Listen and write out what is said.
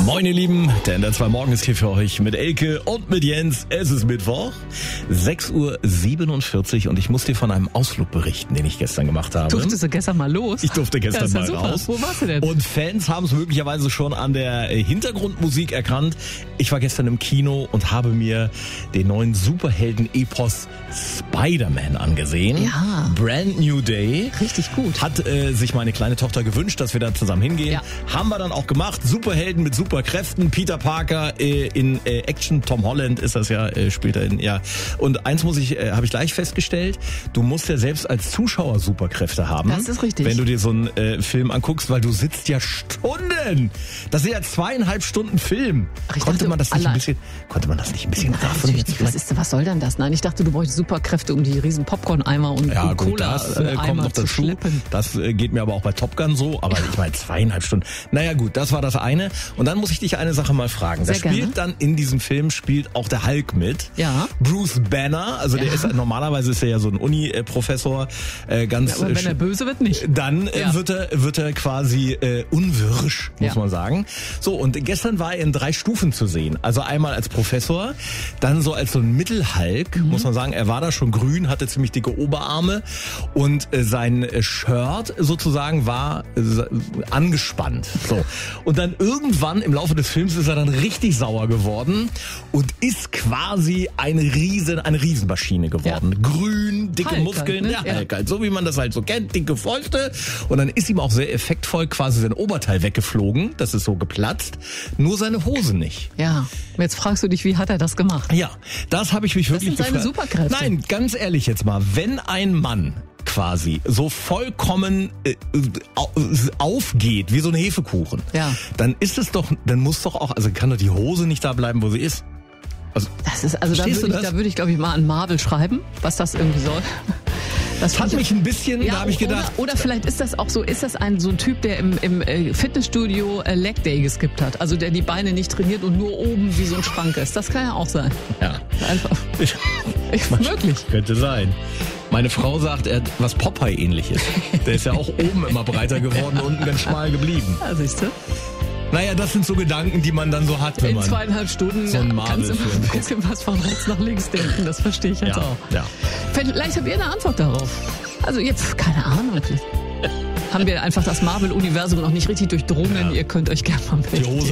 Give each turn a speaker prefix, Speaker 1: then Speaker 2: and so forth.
Speaker 1: Moin ihr Lieben, der NDR 2 Morgen ist hier für euch mit Elke und mit Jens. Es ist Mittwoch, 6:47 Uhr und ich muss dir von einem Ausflug berichten, den ich gestern gemacht habe.
Speaker 2: Durftest du gestern mal los?
Speaker 1: Ich durfte gestern mal
Speaker 2: super.
Speaker 1: raus.
Speaker 2: Wo warst du denn?
Speaker 1: Und Fans haben es möglicherweise schon an der Hintergrundmusik erkannt. Ich war gestern im Kino und habe mir den neuen Superhelden-Epos Spider-Man angesehen.
Speaker 2: Ja.
Speaker 1: Brand New Day.
Speaker 2: Richtig gut.
Speaker 1: Hat sich meine kleine Tochter gewünscht, dass wir da zusammen hingehen.
Speaker 2: Ja.
Speaker 1: Haben wir dann auch gemacht. Superhelden mit Superkräften. Peter Parker in Action. Tom Holland ist das ja später in, ja. Und eins habe ich gleich festgestellt. Du musst ja selbst als Zuschauer Superkräfte haben.
Speaker 2: Das ist richtig.
Speaker 1: Wenn du dir so einen Film anguckst, weil du sitzt ja Stunden. Das sind ja 2,5 Stunden Film.
Speaker 2: Ach,
Speaker 1: Konnte man das nicht ein bisschen
Speaker 2: Nein,
Speaker 1: raffen?
Speaker 2: natürlich nicht. Was soll denn das? Nein, ich dachte, du bräuchst Superkräfte, um die riesen Popcorn-Eimer und
Speaker 1: Ja gut,
Speaker 2: Cola
Speaker 1: das kommt
Speaker 2: Eimer
Speaker 1: noch
Speaker 2: zu
Speaker 1: dazu.
Speaker 2: schleppen.
Speaker 1: Das geht mir aber auch bei Top Gun so. Aber ich meine 2,5 Stunden. Naja gut, das war das eine. Und dann muss ich dich eine Sache mal fragen.
Speaker 2: Sehr gerne.
Speaker 1: In diesem Film spielt auch der Hulk mit.
Speaker 2: Ja.
Speaker 1: Bruce Banner, also der ist normalerweise ist er ja so ein Uni-Professor.
Speaker 2: Aber wenn er böse wird, nicht.
Speaker 1: Dann wird er quasi unwirsch, muss man sagen. So, und gestern war er in 3 Stufen zu sehen. Also einmal als Professor, dann so als so ein Mittelhulk, muss man sagen. Er war da schon grün, hatte ziemlich dicke Oberarme und sein Shirt sozusagen war angespannt. So. Und dann irgendwann im Laufe des Films ist er dann richtig sauer geworden und ist quasi eine Riesenmaschine geworden. Ja. Grün, dicke
Speaker 2: Hulk
Speaker 1: Muskeln,
Speaker 2: halt, ne?
Speaker 1: Hulk halt, so wie man das halt so kennt, dicke Fäuste. Und dann ist ihm auch sehr effektvoll quasi sein Oberteil weggeflogen. Das ist so geplatzt. Nur seine Hose nicht.
Speaker 2: Ja. Jetzt fragst du dich, wie hat er das gemacht?
Speaker 1: Ja, das habe ich mich wirklich
Speaker 2: gefragt. Das sind seine Superkräfte.
Speaker 1: Nein, ganz ehrlich jetzt mal, wenn ein Mann quasi so vollkommen aufgeht wie so ein Hefekuchen, dann muss doch auch, also kann doch die Hose nicht da bleiben, wo sie ist. Also,
Speaker 2: da würde ich glaube ich mal an Marvel schreiben, was das irgendwie soll.
Speaker 1: Das hat mich ein bisschen, da habe ich gedacht.
Speaker 2: Oder vielleicht ist das auch so, so ein Typ, der im Fitnessstudio Leg Day geskippt hat. Also der die Beine nicht trainiert und nur oben wie so ein Schrank ist. Das kann ja auch sein.
Speaker 1: Ja.
Speaker 2: Einfach. Wirklich.
Speaker 1: Könnte sein. Meine Frau sagt, er hat was Popeye-ähnliches. Der ist ja auch oben immer breiter geworden, unten ganz schmal geblieben.
Speaker 2: Ja, siehst du?
Speaker 1: Naja, das sind so Gedanken, die man dann so hat, wenn man
Speaker 2: in 2,5 Stunden
Speaker 1: so einen
Speaker 2: kannst du ein bisschen was von rechts nach links denken. Das verstehe ich jetzt auch.
Speaker 1: Ja.
Speaker 2: Vielleicht habt ihr eine Antwort darauf. Also jetzt, keine Ahnung. Haben wir einfach das Marvel-Universum noch nicht richtig durchdrungen. Ja. Ihr könnt euch gerne mal melden.
Speaker 1: Die Hose